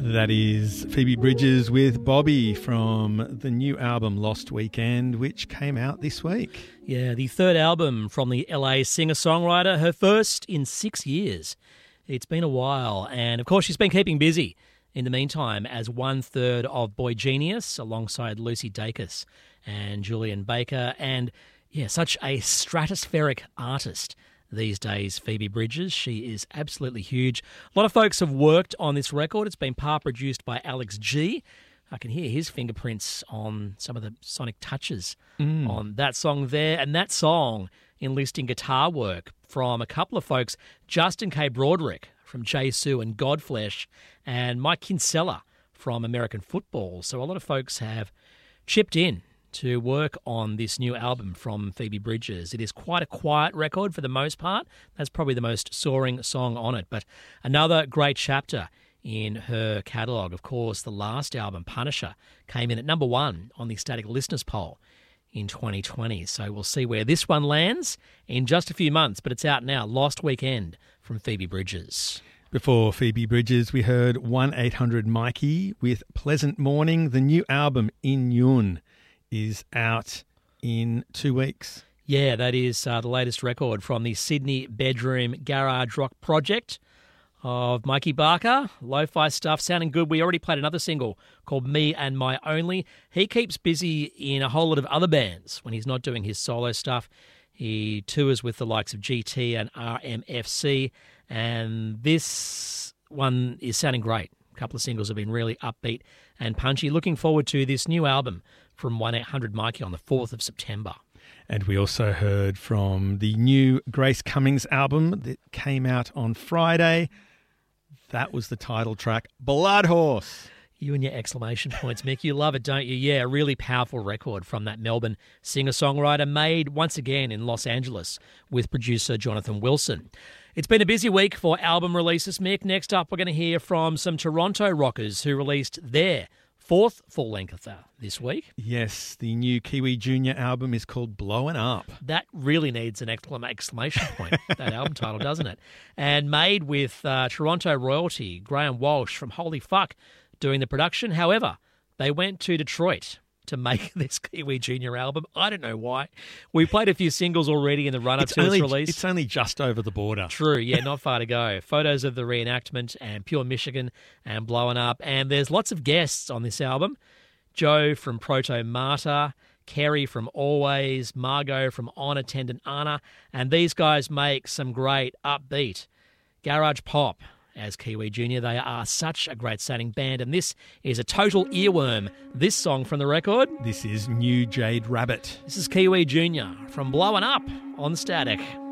That is Phoebe Bridgers with Bobby from the new album Lost Weekend, which came out this week. Yeah, the third album from the LA singer-songwriter, her first in 6 years. It's been a while, and of course she's been keeping busy in the meantime as one-third of Boy Genius alongside Lucy Dacus and Julian Baker, and yeah, such a stratospheric artist these days, Phoebe Bridgers. She is absolutely huge. A lot of folks have worked on this record. It's been produced by Alex G. I can hear his fingerprints on some of the sonic touches on that song there. And that song enlisting guitar work from a couple of folks, Justin K. Broderick from Jesu and Godflesh, and Mike Kinsella from American Football. So a lot of folks have chipped in to work on this new album from Phoebe Bridgers. It is quite a quiet record for the most part. That's probably the most soaring song on it, but another great chapter in her catalogue. Of course, the last album, Punisher, came in at number 1 on the Static Listeners poll in 2020. So we'll see where this one lands in just a few months, but it's out now, Lost Weekend from Phoebe Bridgers. Before Phoebe Bridgers, we heard 1-800-Mikey with Pleasant Morning. The new album, In Yun, is out in 2 weeks. Yeah, that is the latest record from the Sydney Bedroom Garage Rock project of Mikey Barker. Lo-fi stuff, sounding good. We already played another single called Me and My Only. He keeps busy in a whole lot of other bands when he's not doing his solo stuff. He tours with the likes of GT and RMFC, and this one is sounding great. A couple of singles have been really upbeat and punchy. Looking forward to this new album from 1-800-Mikey on the 4th of September. And we also heard from the new Grace Cummings album that came out on Friday. That was the title track, Blood Horse. You and your exclamation points, Mick. You love it, don't you? Yeah, a really powerful record from that Melbourne singer-songwriter, made once again in Los Angeles with producer Jonathan Wilson. It's been a busy week for album releases, Mick. Next up, we're going to hear from some Toronto rockers who released their 4th full-lengther this week. Yes, the new Kiwi Junior album is called Blowin' Up. That really needs an exclamation point, that album title, doesn't it? And made with Toronto royalty, Graham Walsh from Holy Fuck, doing the production. However, they went to Detroit to make this Kiwi Junior album. I don't know why. We played a few singles already in the run-up to its release. It's only just over the border. True, yeah, not far to go. Photos of the reenactment and Pure Michigan and Blowin' Up. And there's lots of guests on this album. Joe from Proto Martyr, Kerry from Always, Margot from Unattended Anna. And these guys make some great upbeat garage pop. As Kiwi Junior, they are such a great sounding band, and this is a total earworm, this song from the record. This is New Jade Rabbit. This is Kiwi Junior from Blowin' Up on Static.